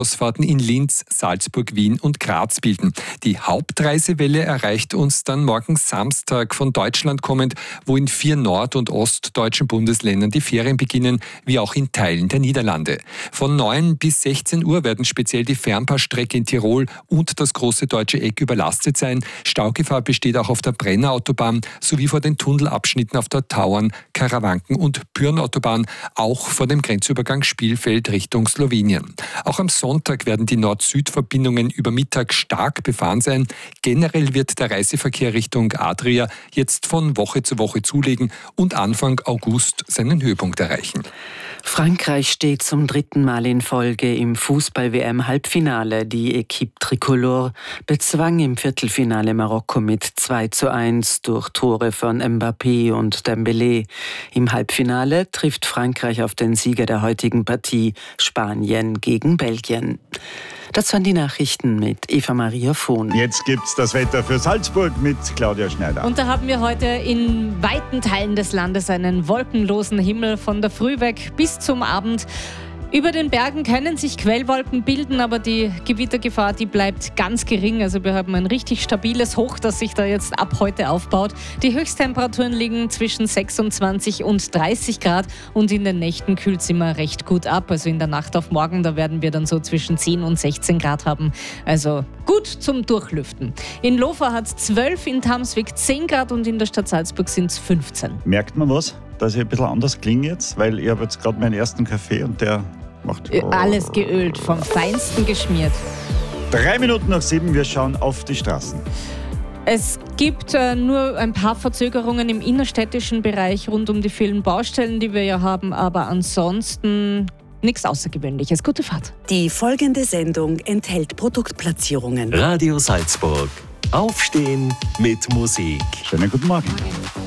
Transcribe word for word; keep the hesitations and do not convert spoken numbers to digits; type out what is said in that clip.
Ausfahrten in Linz, Salzburg, Wien und Graz bilden. Die Hauptreisewelle erreicht uns dann morgen Samstag von Deutschland kommend, wo in vier nord- und ostdeutschen Bundesländern die Ferien beginnen, wie auch in Teilen der Niederlande. Von neun bis sechzehn Uhr werden speziell die Fernpassstrecke in Tirol und das große deutsche Eck überlastet sein. Staugefahr besteht auch auf der Brennerautobahn sowie vor den Tunnelabschnitten auf der Tauern, Karawanken und Pyrn-Autobahn, auch vor dem Grenzübergang Spielfeld Richtung Slowenien. Auch am Sonntag werden die Nord-Süd-Verbindungen über Mittag stark befahren sein. Generell wird der Reiseverkehr Richtung Adria jetzt von Woche zu Woche zulegen und Anfang August seinen Höhepunkt erreichen. Frankreich steht zum dritten Mal in Folge im Fußball-W M-Halbfinale. Die Equipe Tricolore bezwang im Viertelfinale Marokko mit zwei zu eins durch Tore von Mbappé und Dembélé. Im Halbfinale trifft Frankreich auf den Sieger der heutigen Partie, Spanien gegen Belgien. Das waren die Nachrichten mit Eva-Maria Vohn. Jetzt gibt's das Wetter für Salzburg mit Claudia Schneider. Und da haben wir heute in weiten Teilen des Landes einen wolkenlosen Himmel von der Früh weg bis zum Abend. Über den Bergen können sich Quellwolken bilden, aber die Gewittergefahr, die bleibt ganz gering. Also wir haben ein richtig stabiles Hoch, das sich da jetzt ab heute aufbaut. Die Höchsttemperaturen liegen zwischen sechsundzwanzig und dreißig Grad und in den Nächten kühlt es immer recht gut ab. Also in der Nacht auf morgen, da werden wir dann so zwischen zehn und sechzehn Grad haben. Also gut zum Durchlüften. In Lofa hat es zwölf, in Tamswig zehn Grad und in der Stadt Salzburg sind es fünfzehn. Merkt man was, dass ich ein bisschen anders klinge jetzt? Weil ich habe jetzt gerade meinen ersten Kaffee und der macht... Oh. Alles geölt, vom Feinsten geschmiert. Drei Minuten nach sieben, wir schauen auf die Straßen. Es gibt äh, nur ein paar Verzögerungen im innerstädtischen Bereich rund um die vielen Baustellen, die wir ja haben, aber ansonsten nichts Außergewöhnliches. Gute Fahrt. Die folgende Sendung enthält Produktplatzierungen. Radio Salzburg. Aufstehen mit Musik. Schönen guten Morgen.